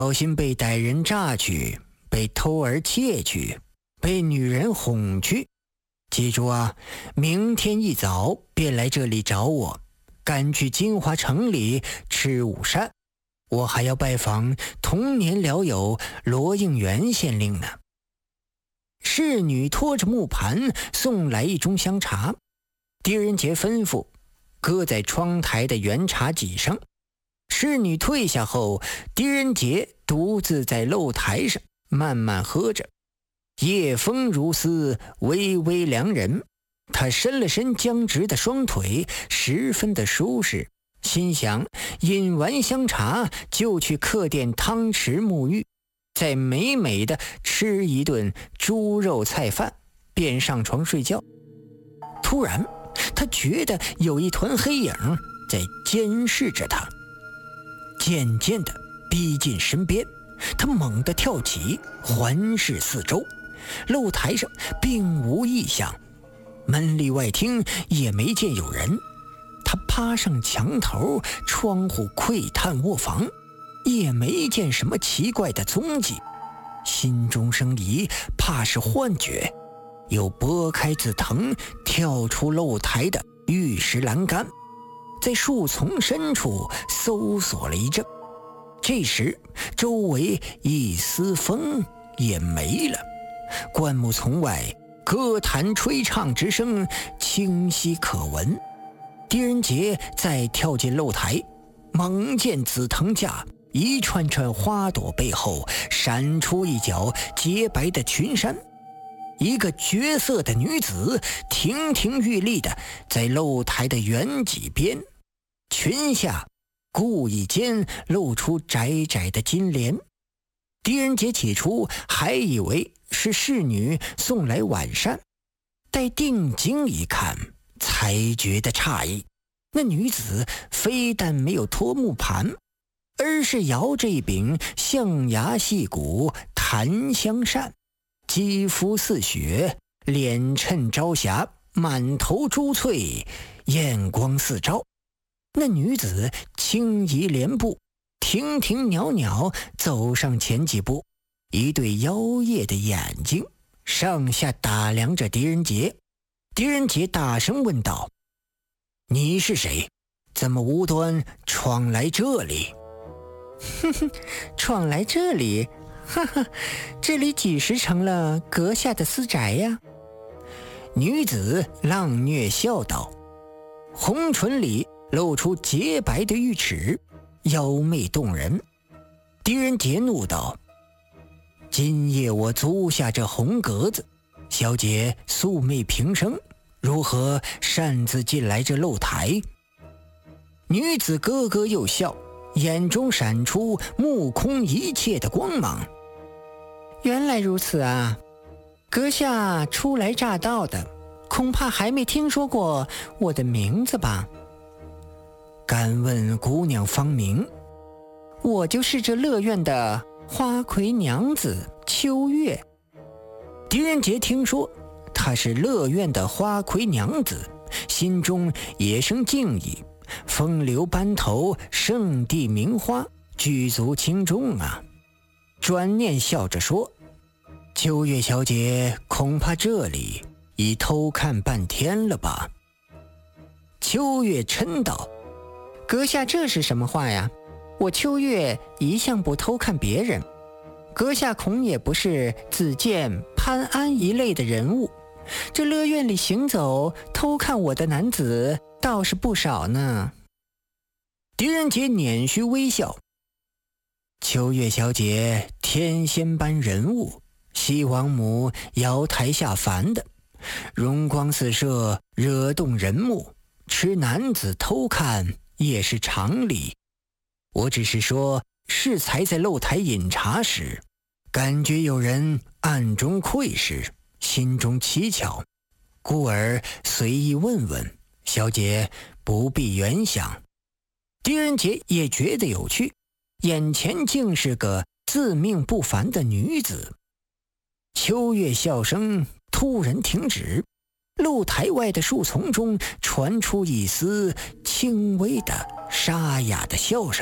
小心被歹人榨去，被偷儿窃去，被女人哄去。记住啊，明天一早便来这里找我，赶去金华城里吃午膳。我还要拜访童年老友罗应元县令呢。侍女拖着木盘送来一盅香茶，狄仁杰吩咐搁在窗台的圆茶几上。侍女退下后，狄仁杰独自在露台上慢慢喝着。夜风如丝，微微凉人。他伸了伸僵直的双腿，十分的舒适，心想饮完香茶就去客店汤池沐浴，再美美的吃一顿猪肉菜饭，便上床睡觉。突然他觉得有一团黑影在监视着他，渐渐地逼近身边。他猛地跳起，环视四周，露台上并无异象，门里外厅也没见有人。他爬上墙头窗户窥探卧房，也没见什么奇怪的踪迹，心中生疑，怕是幻觉，又拨开紫藤，跳出露台的玉石栏杆，在树丛深处搜索了一阵。这时周围一丝风也没了，灌木丛外歌坛吹唱之声清晰可闻。狄仁杰再跳进露台，猛见紫藤架一串串花朵背后闪出一角洁白的裙衫，一个绝色的女子亭亭玉立的在露台的圆脊边，裙下故意间露出窄窄的金莲。狄仁杰起初还以为是侍女送来晚膳，待定睛一看，才觉得诧异。那女子非但没有脱木盘，而是摇着一柄象牙细骨檀香扇，肌肤似雪，脸衬朝霞，满头珠翠，艳光四照。那女子轻移莲步，亭亭袅袅走上前几步，一对妖冶的眼睛上下打量着狄仁杰。狄仁杰大声问道：你是谁？怎么无端闯来这里？ 哼哼，闯来这里？哈哈，这里几时成了阁下的私宅呀？ 女子浪谑笑道，红唇里露出洁白的玉齿，妖媚动人。狄仁杰怒道：今夜我租下这红格子，小姐素昧平生，如何擅自进来这露台？女子咯咯又笑，眼中闪出目空一切的光芒。 原来如此啊，阁下初来乍到的，恐怕还没听说过我的名字吧？ 敢问姑娘芳名？ 我就是这乐院的花魁娘子秋月。 狄仁杰听说她是乐院的花魁娘子，心中也生敬意，风流班头，圣地名花，举足轻重啊。转念笑着说：秋月小姐恐怕这里已偷看半天了吧？秋月嗔道： 阁下这是什么话呀？我秋月一向不偷看别人，阁下恐也不是子建、潘安一类的人物，这乐院里行走偷看我的男子倒是不少呢。 狄仁杰捻须微笑：秋月小姐天仙般人物，西王母瑶台下凡的，容光四射，惹动人目，吃男子偷看也是常理。我只是说适才在露台饮茶时，感觉有人暗中窥视，心中蹊跷，故而随意问问，小姐不必原想。狄仁杰也觉得有趣，眼前竟是个自命不凡的女子。秋月笑声突然停止，露台外的树丛中传出一丝轻微的沙哑的笑声，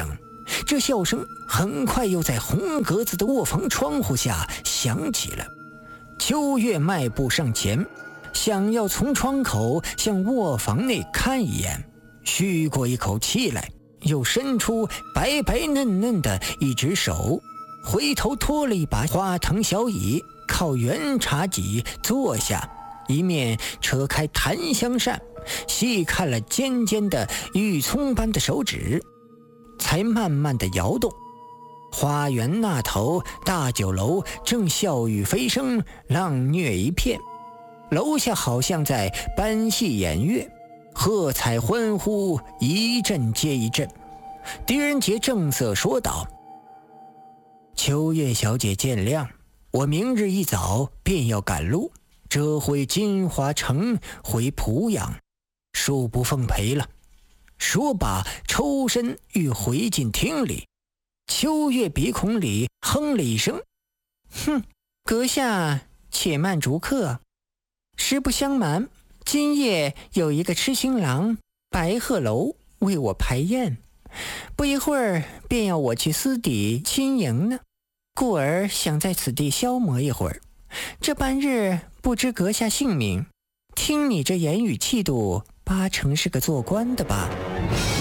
这笑声很快又在红格子的卧房窗户下响起了。秋月迈步上前，想要从窗口向卧房内看一眼，吁过一口气来，又伸出白白嫩嫩的一只手，回头拖了一把花藤小椅，靠圆茶几坐下，一面扯开檀香扇，细看了尖尖的玉葱般的手指，才慢慢地摇动。花园那头大酒楼正笑语飞声，浪虐一片，楼下好像在搬戏演乐，喝彩欢呼一阵接一阵。狄仁杰正色说道：秋月小姐见谅，我明日一早便要赶路，折回金华城回濮阳，恕不奉陪了。说罢抽身欲回进厅里。秋月鼻孔里哼了一声： 哼，阁下且慢逐客。实不相瞒，今夜有一个痴心郎白鹤楼为我排宴，不一会儿便要我去私底亲迎呢，故而想在此地消磨一会儿。这半日不知阁下姓名，听你这言语气度，八成是个做官的吧。